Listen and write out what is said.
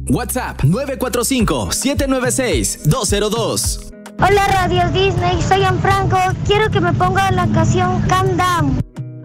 WhatsApp 945-796-202. Hola Radio Disney, soy Franco. Quiero que me ponga la canción Calm Down.